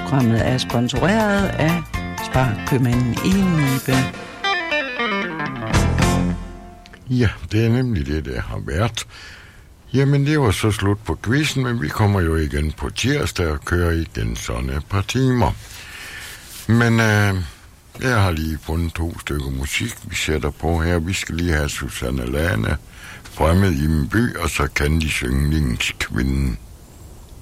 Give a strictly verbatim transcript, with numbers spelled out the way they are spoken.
Programmet er sponsoreret af Sparkøbmanden i Nibe. Ja, det er nemlig det, det har været. Jamen, det var så slut på quizzen, men vi kommer jo igen på tirsdag og kører igen sådan et par timer. Men øh, jeg har lige fundet to stykker musik, vi sætter på her. Vi skal lige have Susanne Lane, Fremmed i min by, og så kan de synge Kvinden.